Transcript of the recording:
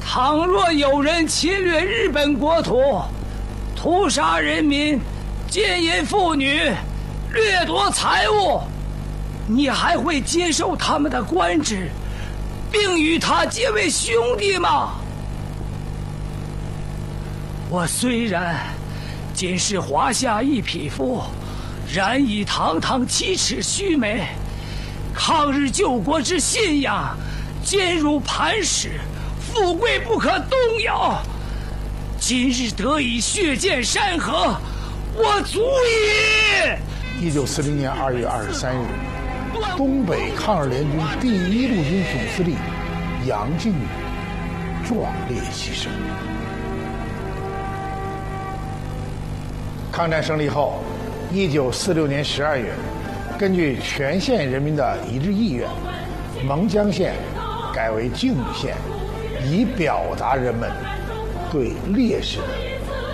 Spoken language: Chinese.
倘若有人侵略日本国土，屠杀人民，奸淫妇女，掠夺财物，你还会接受他们的官职，并与他结为兄弟吗？我虽然仅是华夏一匹夫，然以堂堂7尺须眉，抗日救国之信仰坚如磐石，富贵不可动摇。今日得以血溅山河，我足矣。 1940年2月23日，东北抗日联军第1路军总司令杨靖宇壮烈牺牲。抗战胜利后，1946年12月，根据全县人民的一致意愿，蒙江县改为靖宇县，以表达人们对烈士的